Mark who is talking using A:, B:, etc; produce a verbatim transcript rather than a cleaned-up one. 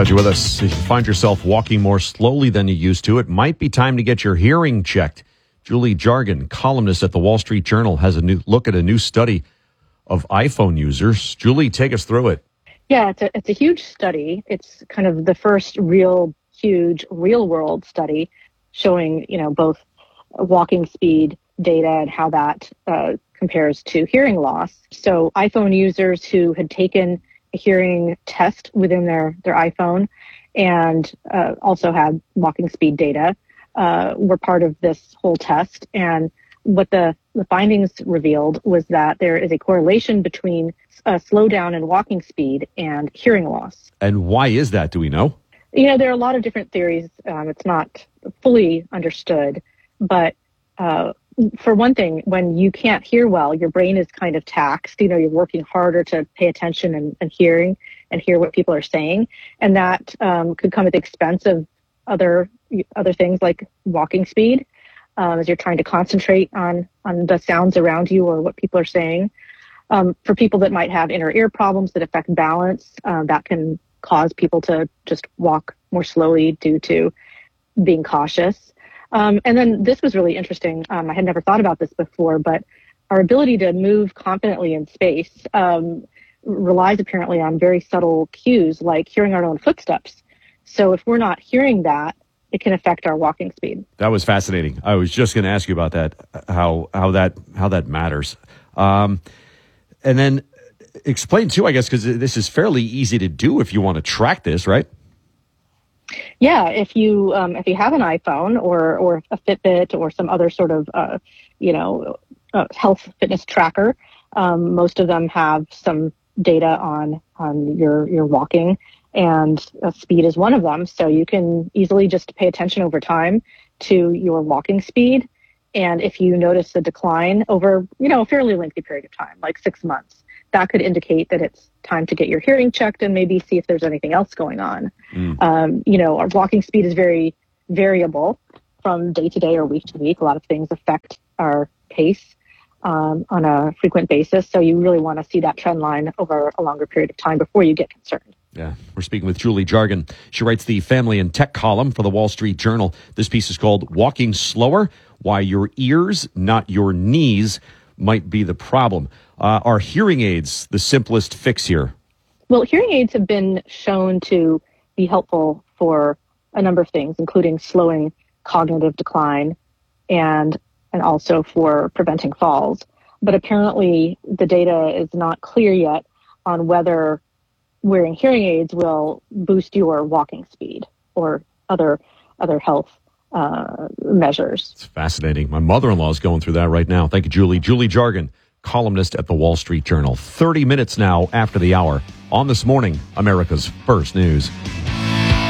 A: Glad you're with us. If you find yourself walking more slowly than you used to, it might be time to get your hearing checked. Julie Jargon, columnist at the Wall Street Journal, has a new look at a new study of iPhone users. Julie, take us through it.
B: Yeah, it's a, it's a huge study. It's kind of the first real, huge, real-world study showing, you know, both walking speed data and how that uh, compares to hearing loss. So iPhone users who had taken a hearing test within their, their iPhone and uh, also had walking speed data uh, were part of this whole test. And what the, the findings revealed was that there is a correlation between a slowdown in walking speed and hearing loss.
A: And why is that? Do we know?
B: You know, there are a lot of different theories. Um, it's not fully understood, but uh, for one thing, when you can't hear well, your brain is kind of taxed. You know, you're working harder to pay attention and, and hearing and hear what people are saying. And that um, could come at the expense of other other things like walking speed, um, as you're trying to concentrate on, on the sounds around you or what people are saying. Um, for people that might have inner ear problems that affect balance, uh, that can cause people to just walk more slowly due to being cautious. Um, and then this was really interesting. Um, I had never thought about this before, but our ability to move confidently in space um, relies apparently on very subtle cues like hearing our own footsteps. So if we're not hearing that, it can affect our walking speed.
A: That was fascinating. I was just going to ask you about that, how how that how that matters. Um, and then explain too, I guess, because this is fairly easy to do if you want to track this, right?
B: Yeah, if you um, if you have an iPhone or or a Fitbit or some other sort of uh, you know uh, health fitness tracker, um, most of them have some data on on your your walking, and uh, speed is one of them. So you can easily just pay attention over time to your walking speed, and if you notice a decline over you know a fairly lengthy period of time, like six months, that could indicate that it's time to get your hearing checked and maybe see if there's anything else going on. Mm. Um, you know, our walking speed is very variable from day to day or week to week. A lot of things affect our pace um, on a frequent basis. So you really want to see that trend line over a longer period of time before you get concerned.
A: Yeah, we're speaking with Julie Jargon. She writes the family and tech column for the Wall Street Journal. This piece is called Walking Slower, Why Your Ears, Not Your Knees, Might Be the Problem. Uh, are hearing aids the simplest fix here?
B: Well, hearing aids have been shown to be helpful for a number of things, including slowing cognitive decline and and also for preventing falls. But apparently the data is not clear yet on whether wearing hearing aids will boost your walking speed or other other health uh, measures.
A: It's fascinating. My mother-in-law is going through that right now. Thank you, Julie. Julie Jargon, columnist at the Wall Street Journal. thirty minutes now after the hour on This Morning, America's First News.